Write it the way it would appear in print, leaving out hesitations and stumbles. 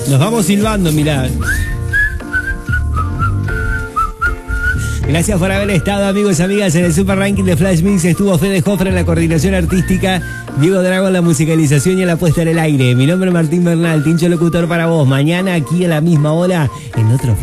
Nos vamos silbando, mirá. Gracias por haber estado, amigos y amigas, en el Super Ranking de Flash Mix. Estuvo Fede Jofre en la coordinación artística, Diego Drago en la musicalización y en la puesta en el aire. Mi nombre es Martín Bernal, Tincho Locutor para vos. Mañana aquí a la misma hora en otro